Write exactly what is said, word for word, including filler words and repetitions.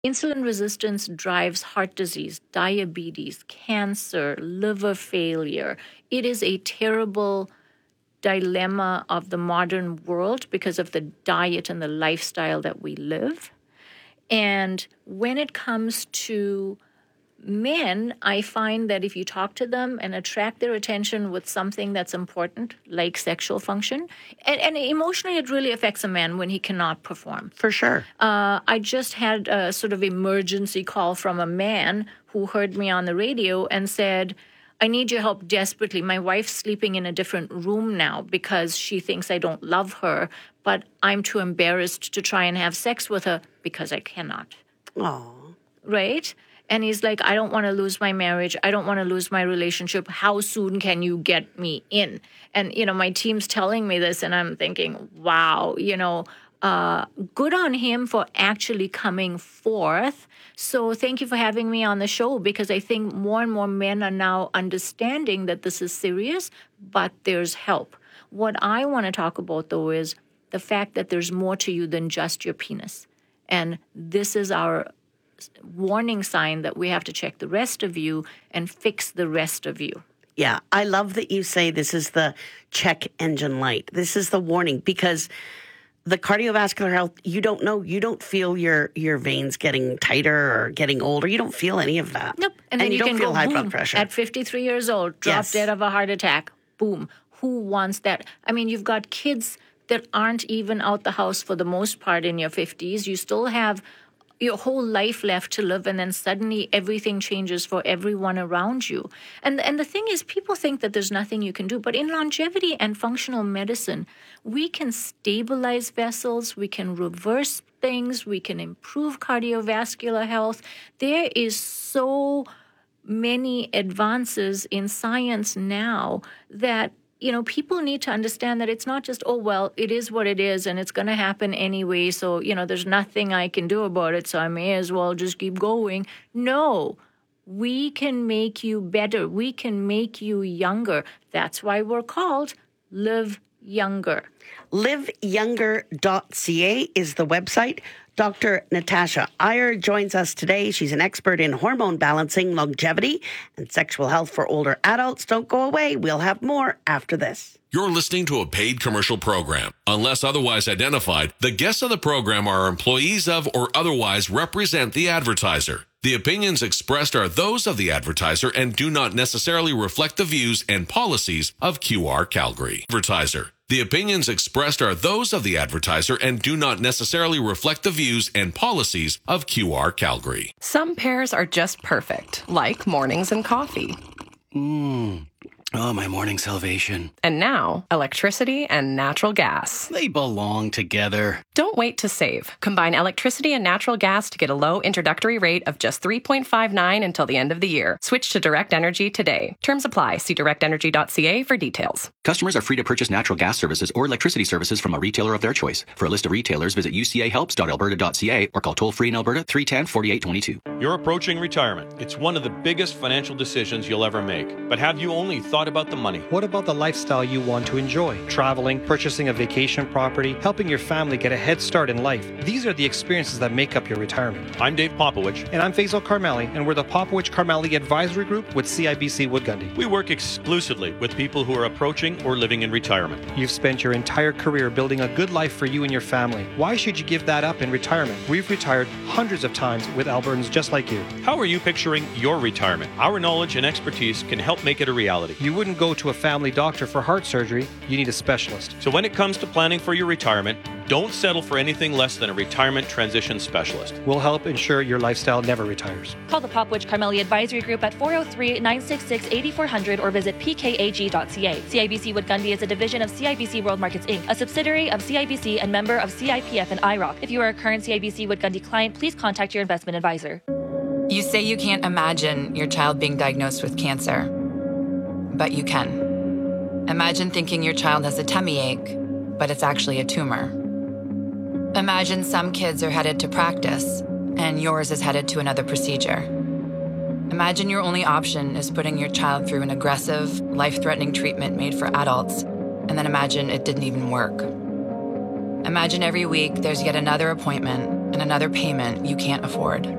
Insulin resistance drives heart disease, diabetes, cancer, liver failure. It is a terrible dilemma of the modern world because of the diet and the lifestyle that we live. And when it comes to men, I find that if you talk to them and attract their attention with something that's important, like sexual function, and, and emotionally it really affects a man when he cannot perform. For sure. Uh, I just had a sort of emergency call from a man who heard me on the radio and said, I need your help desperately. My wife's sleeping in a different room now because she thinks I don't love her, but I'm too embarrassed to try and have sex with her because I cannot. Aww. Right? And he's like, I don't want to lose my marriage. I don't want to lose my relationship. How soon can you get me in? And, you know, my team's telling me this, and I'm thinking, wow, you know, uh, good on him for actually coming forth. So thank you for having me on the show, because I think more and more men are now understanding that this is serious, but there's help. What I want to talk about, though, is the fact that there's more to you than just your penis. And this is our warning sign that we have to check the rest of you and fix the rest of you. Yeah, I love that you say this is the check engine light. This is the warning, because the cardiovascular health, you don't know. You don't feel your, your veins getting tighter or getting older. You don't feel any of that. Nope. And, and then you, you don't can feel go, high boom, blood pressure. At fifty-three years old, drop Yes. dead of a heart attack. Boom. Who wants that? I mean, you've got kids that aren't even out the house for the most part in your fifties. You still have your whole life left to live, and then suddenly everything changes for everyone around you. And and the thing is, people think that there's nothing you can do, but in longevity and functional medicine, we can stabilize vessels, we can reverse things, we can improve cardiovascular health. There is so many advances in science now that, you know, people need to understand that it's not just, oh, well, it is what it is and it's going to happen anyway. So, you know, there's nothing I can do about it. So I may as well just keep going. No, we can make you better. We can make you younger. That's why we're called Live Younger. live younger dot c a is the website. Doctor Natasha Iyer joins us today. She's an expert in hormone balancing, longevity, and sexual health for older adults. Don't go away. We'll have more after this. You're listening to a paid commercial program. Unless otherwise identified, the guests of the program are employees of or otherwise represent the advertiser. The opinions expressed are those of the advertiser and do not necessarily reflect the views and policies of Q R Calgary. Advertiser. The opinions expressed are those of the advertiser and do not necessarily reflect the views and policies of Q R Calgary. Some pairs are just perfect, like mornings and coffee. Mmm. Oh, my morning salvation. And now, electricity and natural gas. They belong together. Don't wait to save. Combine electricity and natural gas to get a low introductory rate of just three point five nine until the end of the year. Switch to Direct Energy today. Terms apply. See direct energy dot c a for details. Customers are free to purchase natural gas services or electricity services from a retailer of their choice. For a list of retailers, visit u c a helps dot alberta dot c a or call toll-free in Alberta three one zero, four eight two two. You're approaching retirement. It's one of the biggest financial decisions you'll ever make. But have you only thought about the money? What about the lifestyle you want to enjoy? Traveling, purchasing a vacation property, helping your family get a head start in life. These are the experiences that make up your retirement. I'm Dave Popowich. And I'm Faisal Karmali, and we're the Popowich Karmali Advisory Group with C I B C Wood Gundy. We work exclusively with people who are approaching or living in retirement. You've spent your entire career building a good life for you and your family. Why should you give that up in retirement? We've retired hundreds of times with Albertans just like you. How are you picturing your retirement? Our knowledge and expertise can help make it a reality. You wouldn't go to a family doctor for heart surgery. You need a specialist. So when it comes to planning for your retirement, don't settle for anything less than a retirement transition specialist. We'll help ensure your lifestyle never retires. Call the Popwich Karmali Advisory Group at four oh three, nine six six, eight four zero zero or visit p k a g dot c a. C I B C Wood Gundy is a division of C I B C World Markets Incorporated, a subsidiary of C I B C and member of C I P F and I R O C. If you are a current C I B C Wood Gundy client, please contact your investment advisor. You say you can't imagine your child being diagnosed with cancer, but you can. Imagine thinking your child has a tummy ache, but it's actually a tumor. Imagine some kids are headed to practice, and yours is headed to another procedure. Imagine your only option is putting your child through an aggressive, life-threatening treatment made for adults, and then imagine it didn't even work. Imagine every week there's yet another appointment, and another payment you can't afford.